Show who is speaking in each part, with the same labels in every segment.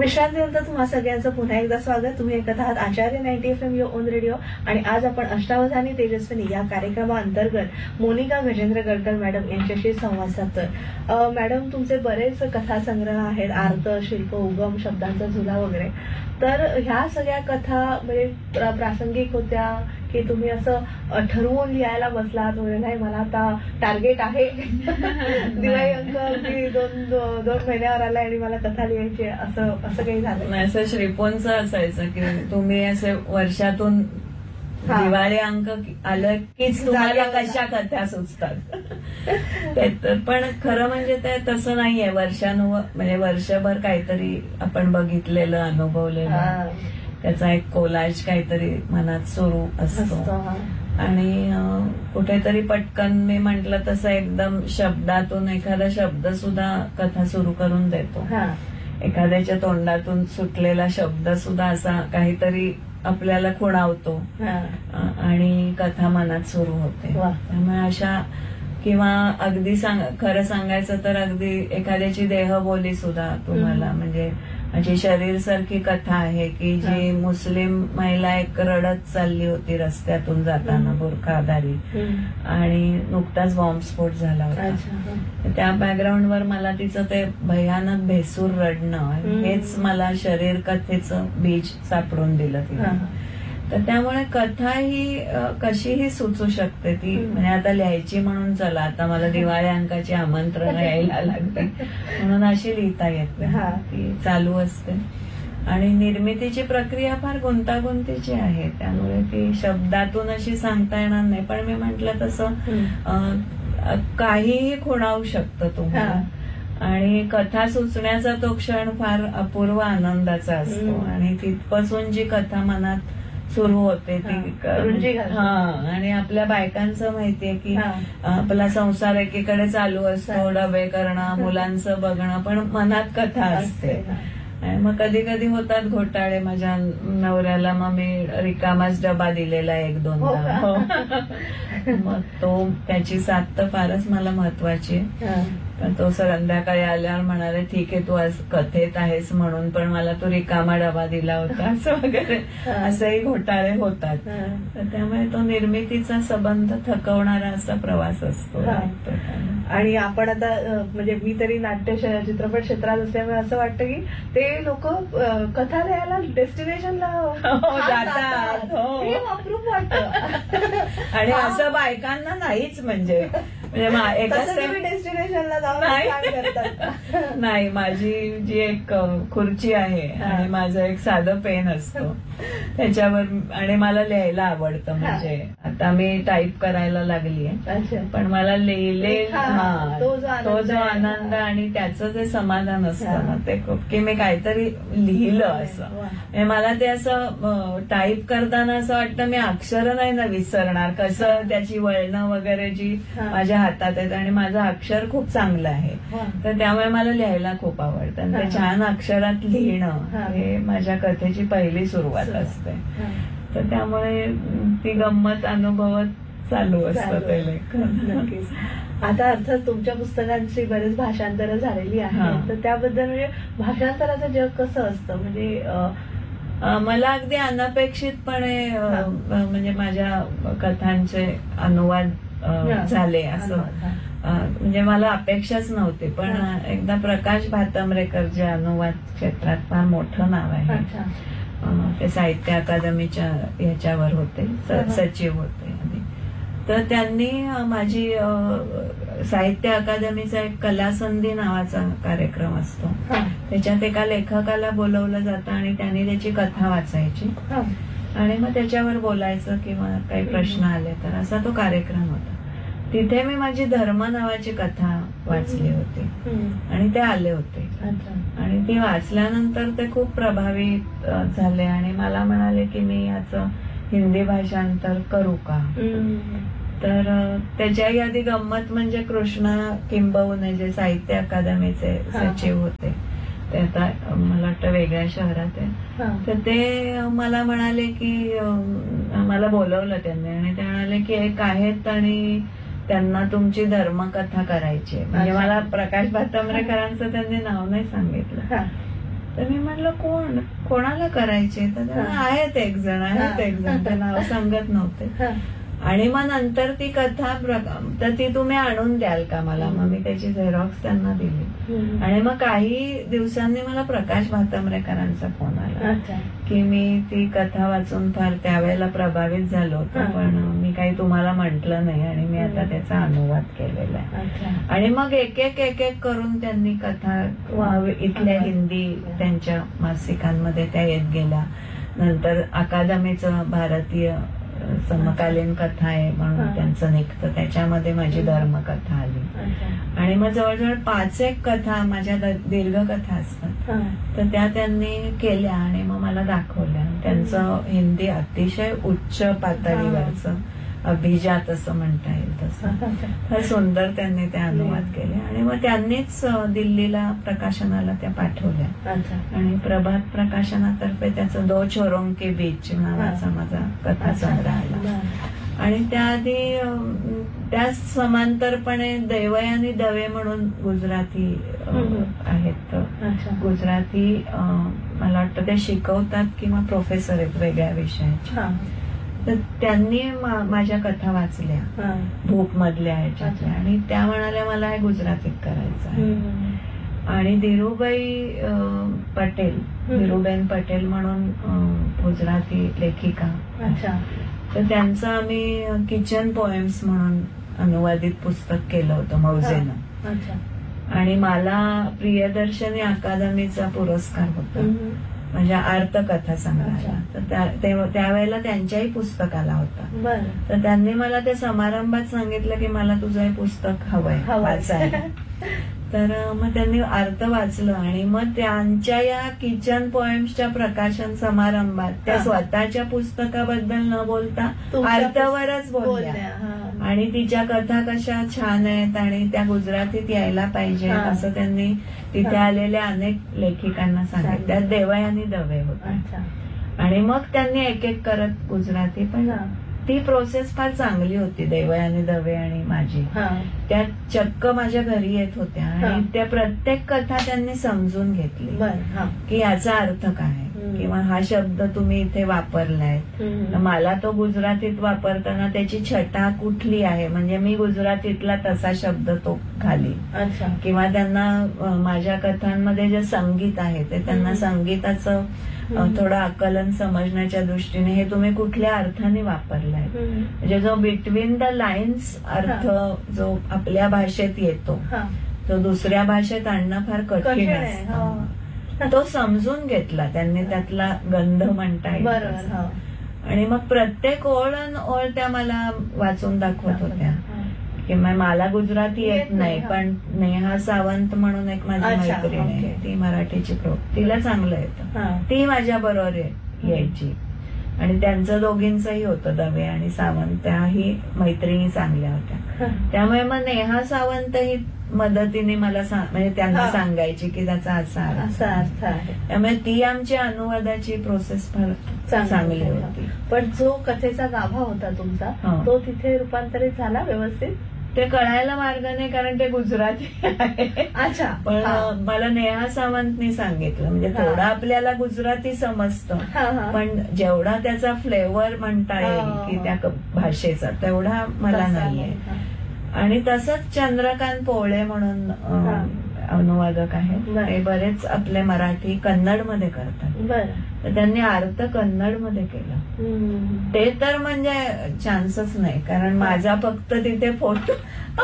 Speaker 1: विश्रांतीनंतर तुम्हा सगळ्यांचं पुन्हा एकदा स्वागत. तुम्ही ऐकत आहात आचार्य 90 FM युअर ओन रेडिओ. आणि आज आपण अष्टावधानी तेजस्विनी या कार्यक्रमाअंतर्गत मोनिका गजेंद्र गडकर मॅडम यांच्याशी संवाद साधतोय. मॅडम, तुमचे बरेच कथासंग्रह आहेत, आर्त, शिल्प, उगम, शब्दांचा झुला वगैरे. तर ह्या सगळ्या कथा म्हणजे प्रासंगिक होत्या की तुम्ही असं ठरवून लिहायला बसलात वगैरे? नाही, मला आता टार्गेट आहे, दिवाळी अंक अगदी दोन महिन्यावर आला आणि मला कथा लिहायची, असं काही झालं?
Speaker 2: असं श्रीपोनचं असायचं की तुम्ही असे वर्षातून दिवाळी अंक आलं कीच तुम्हाला कशा कथा सुचतात. पण खरं म्हणजे ते तसं नाहीये. म्हणजे वर्षभर काहीतरी आपण बघितलेलं, अनुभवलेलं, त्याचा एक कोलाज काहीतरी मनात सुरू असतो. आणि कुठेतरी पटकन मी म्हंटल तसं एकदम शब्दातून एखादा शब्द सुद्धा कथा सुरू करून देतो. एखाद्याच्या तोंडातून सुटलेला शब्द सुद्धा असा काहीतरी आपल्याला खुणावतो आणि कथा मनात सुरू होते. त्यामुळे अशा किंवा अगदी खरं सांगायचं तर अगदी एखाद्याची देहबोली सुद्धा तुम्हाला, म्हणजे माझी शरीर सारखी कथा आहे की जी मुस्लिम महिला एक रडत चालली होती रस्त्यातून जाताना, बुरखाधारी, आणि नुकताच बॉम्बस्फोट झाला होता. त्या बॅकग्राऊंडवर मला तिचं ते भयानक भेसूर रडणं, हेच मला शरीर कथेचं बीज सापडून दिलं तिला. तर त्यामुळे कथा ही कशीही सुचू शकते ती. म्हणजे आता लिहायची म्हणून चला आता मला दिवाळी अंकाची आमंत्रण यायला लागते म्हणून अशी लिहिता येते, ती चालू असते. आणि निर्मितीची प्रक्रिया फार गुंतागुंतीची आहे, त्यामुळे ती शब्दातून अशी सांगता येणार नाही. पण मी म्हंटल तसं काहीही खुणावू शकतं तुम्हाला. आणि कथा सुचण्याचा तो क्षण फार अपूर्व आनंदाचा असतो. आणि तिथपासून जी कथा मनात सुरू होते ती आणि आपल्या बायकांचं माहितीये की आपला संसार एकीकडे चालू असतो, डबे करणं, मुलांचं बघणं, पण मनात कथा असते. आणि मग कधी कधी होतात घोटाळे. माझ्या नवऱ्याला मग मी रिकामाच डबा दिलेला 1-2दा. मग त्याची साथ तर फारच मला महत्वाची आहे. पण तो संध्याकाळी आल्यावर म्हणाले, ठीक आहे तू आज कथेत आहेस म्हणून, पण मला तो रिकामा डबा दिला होता, असं वगैरे असेही घोटाळे होतात. तर त्यामुळे तो निर्मितीचा संबंध थकवणारा असा प्रवास असतो.
Speaker 1: आणि आपण आता म्हणजे मी तरी नाट्य चित्रपट क्षेत्रात असल्यामुळे असं वाटतं की ते लोक कथा लिहायला डेस्टिनेशनला
Speaker 2: जातात,
Speaker 1: अप्रूप वाटतं.
Speaker 2: आणि असं बायकांना नाहीच, म्हणजे
Speaker 1: डेस्टिनेशनला जाऊन
Speaker 2: नाही. माझी जी एक खुर्ची आहे आणि माझं एक साधं पेन असतो त्याच्यावर, आणि मला लिहायला आवडतं. म्हणजे आता मी टाईप करायला लागलीये, पण मला लिहिले तो जो आनंद आणि त्याचं जे समाधान असतं ना, ते खूप की मी काहीतरी लिहिलं असं. मला ते असं टाईप करताना असं वाटतं मी अक्षर नाही ना विसरणार, कसं त्याची वळणं वगैरे जी माझ्या हातात आहेत. आणि माझं अक्षर खूप चांगलं आहे, तर त्यामुळे मला लिहायला खूप आवडतं. आणि ते छान अक्षरात लिहिणं हे माझ्या कथेची पहिली सुरुवात असते. तर त्यामुळे ती गंमत अनुभवत चालू असतं ते लेखन.
Speaker 1: आता अर्थात तुमच्या पुस्तकांची बरेच भाषांतरं झालेली आहेत, तर त्याबद्दल म्हणजे भाषांतराचं जग कसं असतं? म्हणजे
Speaker 2: मला अगदी अनपेक्षितपणे म्हणजे माझ्या कथांचे अनुवाद झाले असं. म्हणजे मला अपेक्षाच नव्हती. पण एकदा प्रकाश भातंब्रेकर जे अनुवाद क्षेत्रात फार मोठं नाव आहे, ते साहित्य अकादमीच्या ह्याच्यावर होते, सचिव होते. तर त्यांनी माझी साहित्य अकादमीचा एक कलासंधी नावाचा कार्यक्रम असतो, त्याच्यात एका लेखकाला बोलवलं जातं आणि त्यांनी त्याची कथा वाचायची आणि मग त्याच्यावर बोलायचं किंवा काही प्रश्न आले तर, असा तो कार्यक्रम होता. तिथे मी माझी धर्म नावाची कथा वाचली होती आणि ते आले होते. आणि ती वाचल्यानंतर ते खूप प्रभावित झाले आणि मला म्हणाले की मी याचं हिंदी भाषांतर करू का. तर त्याच्याही आधी गंमत म्हणजे कृष्णा किंबहुने जे साहित्य अकादमीचे सचिव होते, ते आता मला वाटतं वेगळ्या शहरात आहे, तर ते मला म्हणाले की मला बोलवलं त्यांनी आणि ते म्हणाले की एक आहेत आणि त्यांना तुमची धर्मकथा करायची. म्हणजे मला प्रकाश भातंब्रेकरांचं त्यांनी नाव नाही सांगितलं. तर मी म्हटलं कोणाला करायचे, तर ते म्हणाले, आहेत एक जण ते नाव सांगत नव्हते. आणि मग नंतर ती कथा तर ती तुम्ही आणून द्याल का मला, मग मी त्याची झेरॉक्स त्यांना दिली. आणि मग काही दिवसांनी मला प्रकाश भातांब्रेकरांचा फोन आला की मी ती कथा वाचून फार त्यावेळेला प्रभावित झालो होतो, पण मी काही तुम्हाला म्हटलं नाही आणि मी आता त्याचा अनुवाद केलेला आहे. आणि मग एक एक करून त्यांनी कथा इथल्या हिंदी त्यांच्या मासिकांमध्ये त्या येत गेल्या. नंतर अकादमीचं भारतीय समकालीन कथा आहे म्हणून त्यांचं निघतं, त्याच्यामध्ये माझी धर्मकथा आली. आणि मग जवळजवळ 5 कथा माझ्या दीर्घकथा असतात, तर त्या त्यांनी केल्या आणि मग मला दाखवल्या. त्यांचं हिंदी अतिशय उच्च पातळीवरचं अभिजात असं म्हणता येईल तसं फार सुंदर त्यांनी ते अनुवाद केले. आणि मग त्यांनीच दिल्लीला प्रकाशनाला त्या पाठवल्या. आणि प्रभात प्रकाशनातर्फे त्याचं 2 छोरों के बीच नावाचा माझा कथा संग्रह आला. आणि त्याआधी त्या समांतरपणे दैवयानी दवे म्हणून गुजराती आहेत. गुजराती मला वाटतं ते शिकवतात किंवा प्रोफेसर आहेत वेगळ्या विषयाच्या. तर त्यांनी माझ्या कथा वाचल्या भूक मधल्या ह्याच्यातल्या, आणि त्या म्हणाल्या मला हे गुजरातीत करायचं आहे. आणि धीरूबेन पटेल म्हणून गुजराती लेखिका, तर त्यांचं आम्ही किचन पोएम्स म्हणून अनुवादित पुस्तक केलं होतं मौजेनं. आणि मला प्रियदर्शनी अकादमीचा पुरस्कार होता म्हणजे अर्थकथा संग्रहाला. तर त्यावेळेला त्यांच्याही पुस्तक आला होता. तर त्यांनी मला त्या समारंभात सांगितलं की मला तुझं हे पुस्तक हवंय वाचायला. तर मग त्यांनी अर्थ वाचलं आणि मग त्यांच्या या किचन पोएम्सच्या प्रकाशन समारंभात त्या स्वतःच्या पुस्तकाबद्दल न बोलता अर्थावरच बोलल्या. आणि तिच्या कथा कशा छान आहेत आणि त्या गुजरातीत यायला पाहिजे असं त्यांनी तिथे आलेल्या अनेक लेखिकांना सांगितलं. त्यात देवयानी दवे होते. आणि मग त्यांनी एक एक करत गुजराती, पण ती प्रोसेस फार चांगली होती. देवयानी दवे आणि माझी त्या चक्क माझ्या घरी येत होत्या आणि त्या प्रत्येक कथा त्यांनी समजून घेतली की याचा अर्थ काय किंवा हा शब्द तुम्ही इथे वापरलाय, मला तो गुजरातीत वापरताना त्याची छटा कुठली आहे, म्हणजे मी गुजरातीतला तसा शब्द तो घाली. किंवा त्यांना माझ्या कथांमध्ये जे संगीत आहे ते त्यांना संगीताचं थोडं आकलन समजण्याच्या दृष्टीने हे तुम्ही कुठल्या अर्थाने वापरलाय, म्हणजे जो बिटवीन द लाईन्स अर्थ जो आपल्या भाषेत येतो तो दुसऱ्या भाषेत आणणं फार कठीण असतं. तो समजून घेतला त्यांनी, त्यातला गंध म्हणता येईल. आणि मग प्रत्येक ओळ ओळ त्या मला वाचून दाखवत होत्या की मला गुजराती येत नाही, पण नेहा सावंत म्हणून एक माझी मैत्रीण आहे, ती मराठीची तिला चांगलं येतं, ती माझ्या बरोबर यायची. आणि त्यांचं दोघींचंही होतं, दवे आणि सावंत, त्याही मैत्रिणी चांगल्या होत्या. त्यामुळे मग नेहा सावंत ही मदतीने मला म्हणजे त्यांना सांगायची की त्याचा असा अर्थ आहे. त्यामुळे ती आमची अनुवादाची प्रोसेस फार चांगली होती.
Speaker 1: पण जो कथेचा गाभा होता तुमचा तो तिथे रूपांतरित झाला व्यवस्थित?
Speaker 2: ते कळायला मार्ग नाही कारण ते गुजराती आहे. पण मला नेहा सावंतनी सांगितलं, म्हणजे थोडं आपल्याला गुजराती समजतं पण जेवढा त्याचा फ्लेवर म्हणता येईल की त्या भाषेचा तेवढा मला नाहीये. आणि तसंच चंद्रकांत पोळे म्हणून अनुवादक आहेत, ते बरेच आपले मराठी कन्नडमध्ये करतात. तर त्यांनी अर्थ कन्नडमध्ये केलं. ते तर म्हणजे चान्सच नाही, कारण माझा फक्त तिथे फोटो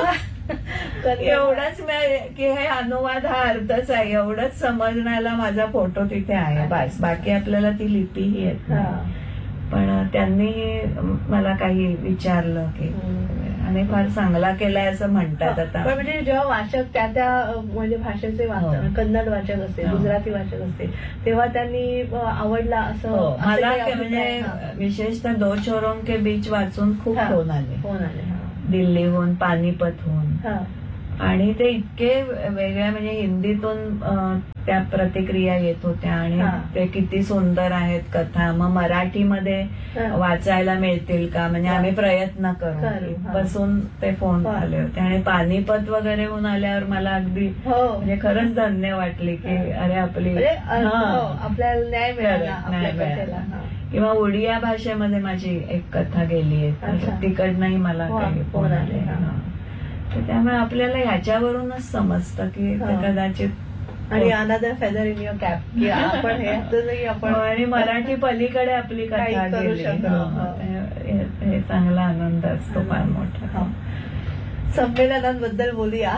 Speaker 2: एवढाच की हे अनुवाद हा अर्थच आहे एवढंच समजण्याला माझा फोटो तिथे आहे बस, बाकी आपल्याला ती लिपीही येत नाही. पण त्यांनी मला काही विचारलं की आणि फार चांगला केलाय असं म्हणतात. आता
Speaker 1: म्हणजे जेव्हा वाचक त्या म्हणजे भाषेचे वाचतात, कन्नड वाचक असते, गुजराती वाचक असते, तेव्हा त्यांनी आवडला असं
Speaker 2: मला म्हणजे विशेषतः 2 छोरों के बीच वाचून खूप फोन आले दिल्लीहून, पानिपतहून. आणि ते इतके वेगळ्या म्हणजे हिंदीतून त्या प्रतिक्रिया येत होत्या आणि
Speaker 1: हा.
Speaker 2: ते किती सुंदर आहेत कथा. मग मराठीमध्ये
Speaker 1: हा.
Speaker 2: वाचायला मिळतील का, म्हणजे
Speaker 1: हा.
Speaker 2: आम्ही प्रयत्न करू.
Speaker 1: करू, हा.
Speaker 2: इथपासून ते फोन
Speaker 1: हा.
Speaker 2: आले होते आणि पानिपत वगैरे होऊन आल्यावर मला अगदी
Speaker 1: हो
Speaker 2: म्हणजे खरंच धन्य वाटली की
Speaker 1: हा.
Speaker 2: अरे आपली
Speaker 1: म्हणजे
Speaker 2: हा.
Speaker 1: हो, आपल्याला न्याय मिळाला
Speaker 2: खरं,
Speaker 1: आपल्या
Speaker 2: न्याय मिळाला.
Speaker 1: कथेला. हा.
Speaker 2: किंवा ओडिया भाषेमध्ये माझी एक कथा गेली
Speaker 1: अच्छा.
Speaker 2: आहे, तिकडनंही मला
Speaker 1: वा,
Speaker 2: काही
Speaker 1: फोन
Speaker 2: फोन
Speaker 1: आले,
Speaker 2: आले.
Speaker 1: हा.
Speaker 2: हा. तर त्यामुळे आपल्याला ह्याच्यावरूनच समजतं की ते
Speaker 1: हा.
Speaker 2: कदाचित
Speaker 1: आणि another feather in your cap की आपण हे आताही आपण
Speaker 2: आणि मराठी पलीकडे आपली
Speaker 1: काही
Speaker 2: कथा
Speaker 1: करू
Speaker 2: गेली.
Speaker 1: शकतो.
Speaker 2: हो.
Speaker 1: हो.
Speaker 2: हे चांगला आनंद असतो फार मोठा.
Speaker 1: हा. संमेलनांबद्दल बोलूया.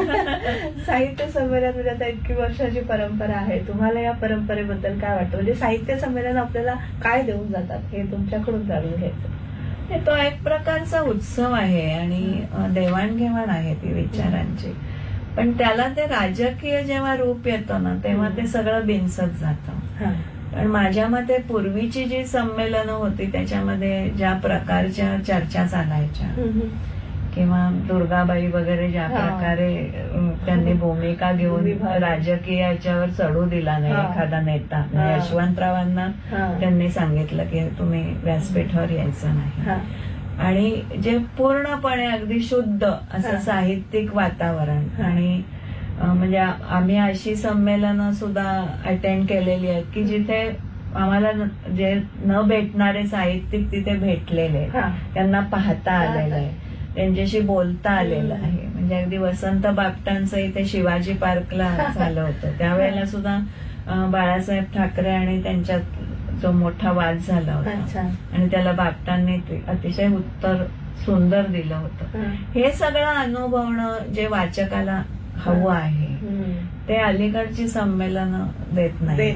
Speaker 1: साहित्य संमेलन म्हणजे आता इतकी वर्षाची परंपरा आहे. तुम्हाला या परंपरेबद्दल काय वाटतं? म्हणजे साहित्य संमेलन आपल्याला काय देऊन जातात हे तुमच्याकडून जाणून घ्यायचं.
Speaker 2: तो एक प्रकारचा उत्सव आहे आणि देवाणघेवाण आहे ती विचारांची. पण त्याला ते राजकीय जेव्हा रूप येतं ना तेव्हा ते सगळं बिनसत जातं. पण माझ्या मते पूर्वीची जी संमेलनं होती त्याच्यामध्ये ज्या प्रकारच्या चर्चा चालायच्या किंवा दुर्गाबाई वगैरे ज्या
Speaker 1: हा.
Speaker 2: प्रकारे त्यांनी भूमिका घेऊन
Speaker 1: विभाग.
Speaker 2: राजकीय याच्यावर चढू दिला नाही
Speaker 1: हा.
Speaker 2: एखादा नेता. म्हणजे
Speaker 1: हा.
Speaker 2: यशवंतरावांना
Speaker 1: हा.
Speaker 2: त्यांनी सांगितलं की तुम्ही व्यासपीठावर यायचं नाही.
Speaker 1: हा.
Speaker 2: आणि जे पूर्णपणे अगदी शुद्ध असं
Speaker 1: हा.
Speaker 2: साहित्यिक वातावरण.
Speaker 1: हा.
Speaker 2: आणि म्हणजे आम्ही अशी संमेलनं सुद्धा अटेंड केलेली आहेत की जिथे आम्हाला जे न भेटणारे साहित्यिक तिथे भेटलेले आहेत.
Speaker 1: हा.
Speaker 2: त्यांना पाहता आलेलं आहे, त्यांच्याशी बोलता आलेलं आहे. म्हणजे अगदी वसंत बापटांचं इथे शिवाजी पार्कला झालं होतं त्यावेळेला सुद्धा बाळासाहेब ठाकरे आणि त्यांच्यात जो मोठा वाद झाला होता
Speaker 1: अच्छा.
Speaker 2: आणि त्याला बापटांनी अतिशय उत्तर सुंदर दिलं होतं. हे सगळं अनुभवणं जे वाचकाला हवं आहे ते अलीकडची संमेलनं देत नाही.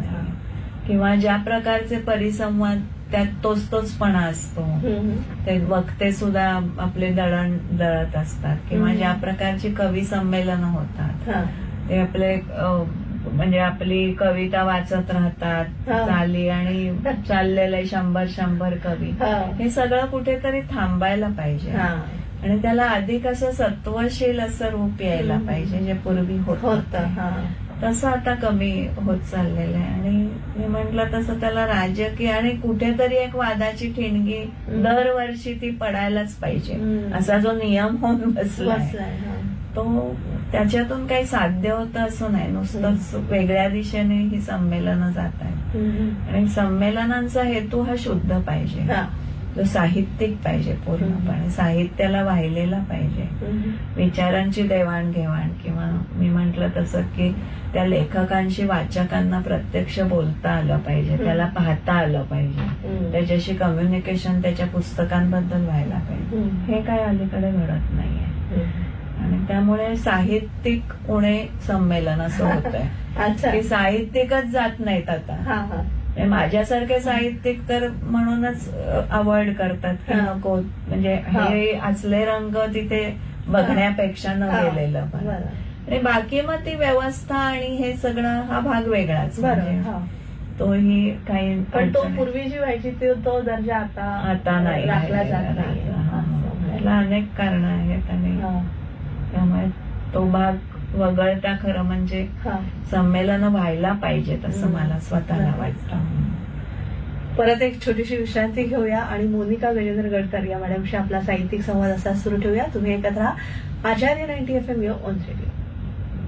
Speaker 2: किंवा ज्या प्रकारचे परिसंवाद त्यात तोच-तोचपणा असतो, ते वक्ते सुद्धा आपले दळण दळत असतात. किंवा ज्या प्रकारची कवी संमेलनं होतात ते आपले म्हणजे आपली कविता वाचत राहतात चाली आणि चाललेले 100 कवी. हे सगळं कुठेतरी थांबायला पाहिजे आणि त्याला अधिक असं सत्वशील असं रूप यायला पाहिजे जे पूर्वी होत. तसं आता कमी होत चाललेलं आहे. आणि मी म्हंटल तसं त्याला राजकीय आणि कुठेतरी एक वादाची ठिणगी दरवर्षी ती पडायलाच पाहिजे असा जो नियम होऊन बसलाय तो त्याच्यातून काही साध्य होतं असं नाही. नुसतंच वेगळ्या दिशेने ही संमेलनं जात आहेत. आणि संमेलनांचा हेतू हा शुद्ध पाहिजे, जो साहित्यिक पाहिजे, पूर्णपणे साहित्याला वाहिलेला पाहिजे. विचारांची देवाणघेवाण किंवा मी म्हंटल तसं की त्या लेखकांशी वाचकांना प्रत्यक्ष बोलता आलं पाहिजे, त्याला पाहता आलं पाहिजे, त्याच्याशी कम्युनिकेशन त्याच्या पुस्तकांबद्दल व्हायला पाहिजे. हे काय अलीकडे घडत नाहीये. आणि त्यामुळे साहित्यिक उणे संमेलन असं होतंय की साहित्यिकच जात नाहीत आता. माझ्यासारखे साहित्यिक तर म्हणूनच अवॉइड करतात की नको, म्हणजे हे असले रंग तिथे बघण्यापेक्षा न गेलेलं. आणि बाकी मग ती व्यवस्था आणि हे सगळं हा भाग वेगळाच. तोही काही
Speaker 1: पण तो पूर्वी जी व्हायची तो दर्जा
Speaker 2: आता नाही
Speaker 1: राखला जात नाही.
Speaker 2: त्याला अनेक कारण आहेत आणि त्यामुळे तो भाग वगळता खरं म्हणजे संमेलनं व्हायला पाहिजेत असं मला स्वतःला वाटतं.
Speaker 1: परत एक छोटीशी विश्रांती घेऊया आणि मोनिका गजेंद्र गडकर या मॅडमशी आपला साहित्यिक संवाद असा सुरू ठेवूया. तुम्ही ऐकत राहा आचार्य 90 FM ओन रेडिओ.